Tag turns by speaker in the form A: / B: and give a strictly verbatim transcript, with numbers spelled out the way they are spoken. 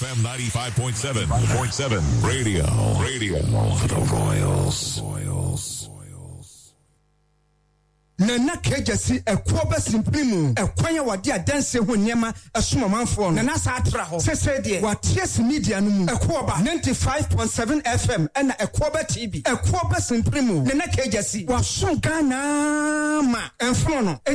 A: M ninety-five point seven. Point seven. Radio. Radio for the Royals. Royals.
B: Nana kejasi ekwoba simplimu ekwanya wade adanse ho niema esomamanfo no nana sa atra ho sese de waties media no mu ekwoba ninety-five point seven F M ena ekwoba T V ekwoba simplimu nana kejasi waso Ghana ma enfono no